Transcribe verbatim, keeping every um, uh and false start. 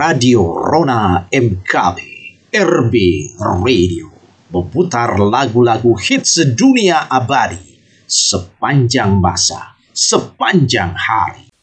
Radio Rona M K B, R B Radio, memutar lagu-lagu hits dunia abadi sepanjang masa, sepanjang hari.